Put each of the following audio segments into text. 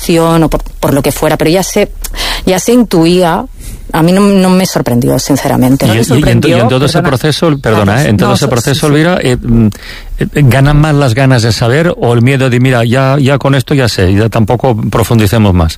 emoción o por lo que fuera, pero ya se intuía. A mí no me sorprendió, sinceramente. Y en todo ese proceso, perdona, en todo ese proceso, Elvira, ¿ganan más las ganas de saber o el miedo de, mira, ya con esto ya sé, ya tampoco profundicemos más?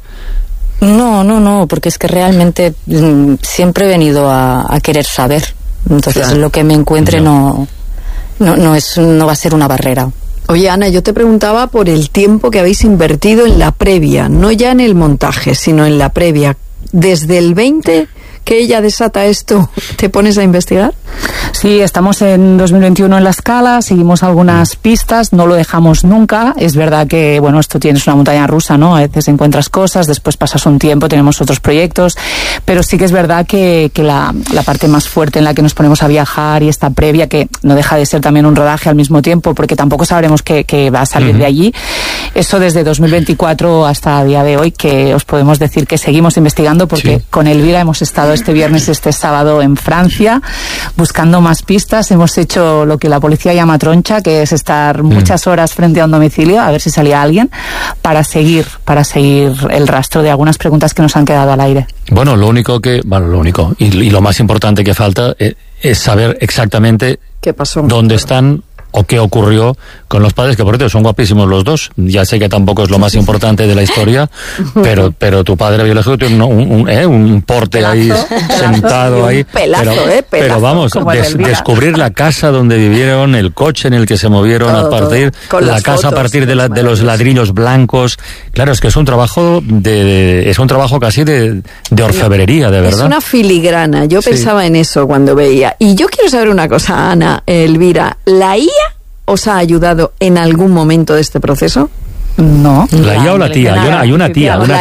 No, porque es que realmente siempre he venido a querer saber. Entonces, claro, lo que me encuentre no va a ser una barrera. Oye, Ana, yo te preguntaba por el tiempo que habéis invertido en la previa, no ya en el montaje, sino en la previa. Desde el 20 que ella desata esto, ¿te pones a investigar? Sí, estamos en 2021 en La Scala, seguimos algunas pistas, no lo dejamos nunca. Es verdad que, bueno, esto tienes una montaña rusa, ¿no? A veces encuentras cosas, después pasas un tiempo, tenemos otros proyectos, pero sí que es verdad que la parte más fuerte en la que nos ponemos a viajar y esta previa, que no deja de ser también un rodaje al mismo tiempo, porque tampoco sabremos qué va a salir de allí. Eso desde 2024 hasta el día de hoy, que os podemos decir que seguimos investigando, porque con Elvira hemos estado este viernes, este sábado en Francia, buscando más pistas. Hemos hecho lo que la policía llama troncha, que es estar muchas horas frente a un domicilio a ver si salía alguien, para seguir el rastro de algunas preguntas que nos han quedado al aire. Bueno, lo único y lo más importante que falta es saber exactamente qué pasó, dónde están o qué ocurrió con los padres, que por cierto son guapísimos los dos. Ya sé que tampoco es lo más importante de la historia, pero tu padre biológico tiene un porte pelazo, ahí sentado ahí. Pelazo, pero vamos, descubrir la casa donde vivieron, el coche en el que se movieron a partir, la casa a partir de los ladrillos blancos. Claro, es que es un trabajo casi de orfebrería, de verdad. Es una filigrana. Yo pensaba en eso cuando veía. Y yo quiero saber una cosa, Ana, Elvira, ¿la IA os ha ayudado en algún momento de este proceso? No. ¿La IA o la tía? Hay una tía. La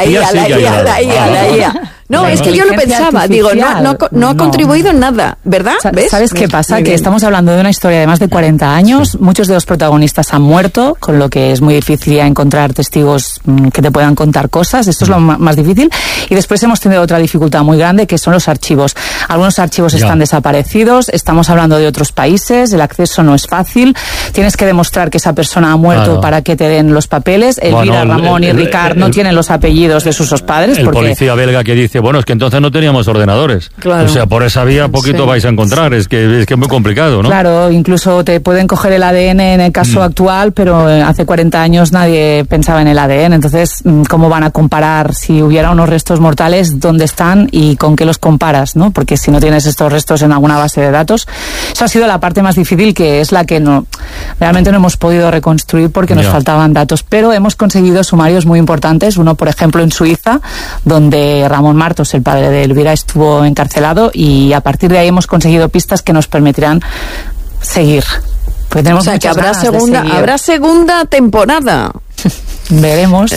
IA. No, es que yo lo pensaba, digo, no ha contribuido en nada, ¿verdad? ¿Ves? ¿Sabes qué pasa? Que estamos hablando de una historia de más de 40 años, muchos de los protagonistas han muerto, con lo que es muy difícil ya encontrar testigos que te puedan contar cosas, esto es lo más difícil, y después hemos tenido otra dificultad muy grande, que son los archivos. Algunos archivos están desaparecidos, estamos hablando de otros países, el acceso no es fácil, tienes que demostrar que esa persona ha muerto para que te den los papeles. Elvira, Ramón y Ricard no tienen los apellidos de sus padres. El policía belga que dice, bueno, es que entonces no teníamos ordenadores. Claro. O sea, por esa vía poquito vais a encontrar. Es que es muy complicado, ¿no? Claro, incluso te pueden coger el ADN en el caso actual, pero hace 40 años nadie pensaba en el ADN. Entonces, ¿cómo van a comparar si hubiera unos restos mortales, dónde están y con qué los comparas, ¿no? Porque si no tienes estos restos en alguna base de datos, eso ha sido la parte más difícil, que es la que realmente no hemos podido reconstruir porque nos faltaban datos. Pero hemos conseguido sumarios muy importantes. Uno, por ejemplo, en Suiza, donde Ramón Martos, el padre de Elvira, estuvo encarcelado, y a partir de ahí hemos conseguido pistas que nos permitirán seguir. Porque tenemos que habrá segunda temporada. Veremos.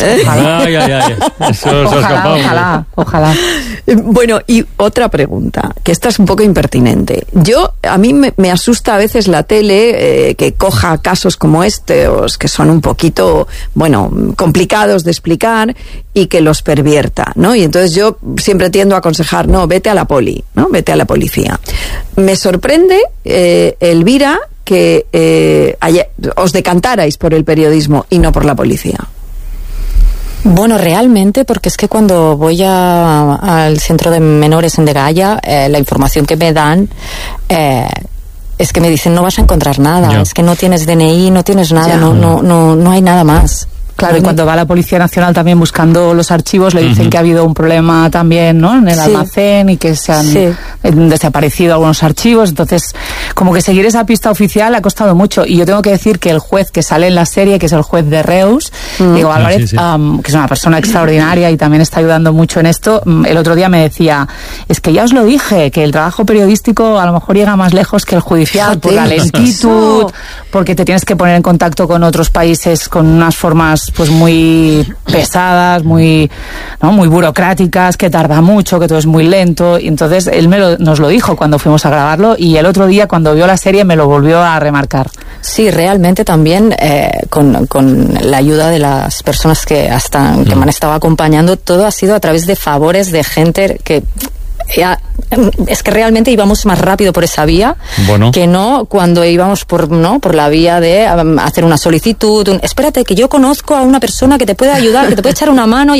Ojalá. Bueno, y otra pregunta, que esta es un poco impertinente. A mí me asusta a veces la tele que coja casos como estos, que son un poquito, complicados de explicar, y que los pervierta, ¿no? Y entonces yo siempre tiendo a aconsejar, vete a la vete a la policía. Me sorprende, Elvira, que os decantarais por el periodismo y no por la policía. Bueno, realmente, porque es que cuando voy al centro de menores en Degaya, la información que me dan es que me dicen, no vas a encontrar nada, es que no tienes DNI, no tienes nada, no hay nada más. Claro, y cuando va la Policía Nacional también buscando los archivos, le dicen que ha habido un problema también, ¿no?, en el almacén, y que se han desaparecido algunos archivos. Entonces, como que seguir esa pista oficial ha costado mucho. Y yo tengo que decir que el juez que sale en la serie, que es el juez de Reus, Diego Álvarez, que es una persona extraordinaria y también está ayudando mucho en esto, el otro día me decía, es que ya os lo dije, que el trabajo periodístico a lo mejor llega más lejos que el judicial, por la lentitud, porque te tienes que poner en contacto con otros países con unas formas pues muy pesadas, muy burocráticas, que tarda mucho, que todo es muy lento. Y entonces él nos lo dijo cuando fuimos a grabarlo, y el otro día cuando vio la serie me lo volvió a remarcar. Sí, realmente también con la ayuda de las personas que me han estado acompañando, todo ha sido a través de favores de gente que es que realmente íbamos más rápido por esa vía que no cuando íbamos por la vía de hacer una solicitud, espérate que yo conozco a una persona que te puede ayudar, que te puede echar una mano.